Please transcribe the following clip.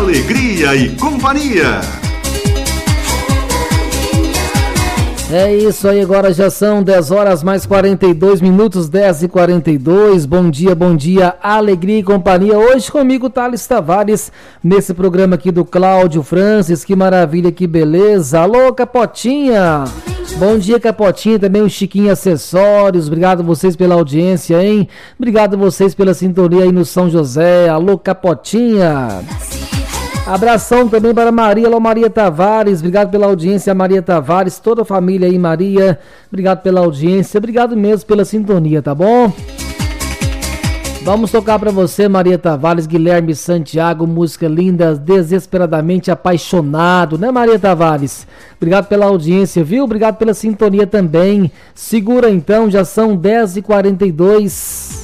Alegria e Companhia. É isso aí, agora já são 10 horas mais 42 minutos, 10h42. Bom dia, Alegria e Companhia. Hoje comigo, Thales Tavares, nesse programa aqui do Cláudio Francis. Que maravilha, que beleza. Alô, Capotinha. Bom dia, Capotinha, também o Chiquinho Acessórios. Obrigado a vocês pela audiência, hein? Obrigado a vocês pela sintonia aí no São José. Alô, Capotinha. Abração também para Maria, alô Maria Tavares, obrigado pela audiência, Maria Tavares, toda a família aí, Maria, obrigado pela audiência, obrigado mesmo pela sintonia, tá bom? Vamos tocar para você, Maria Tavares, Guilherme Santiago, música linda, Desesperadamente Apaixonado, né, Maria Tavares? Obrigado pela audiência, viu? Obrigado pela sintonia também. Segura então, já são 10h42.